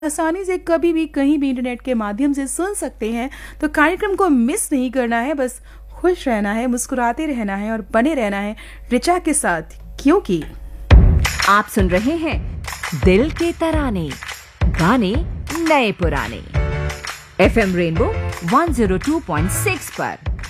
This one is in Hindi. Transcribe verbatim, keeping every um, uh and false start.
आसानी से कभी भी कहीं भी इंटरनेट के माध्यम से सुन सकते हैं। तो कार्यक्रम को मिस नहीं करना है, बस खुश रहना है, मुस्कुराते रहना है और बने रहना है ऋचा के साथ, क्योंकि आप सुन रहे हैं दिल के तराने, गाने नए पुराने, FM rainbow one zero two point six पर।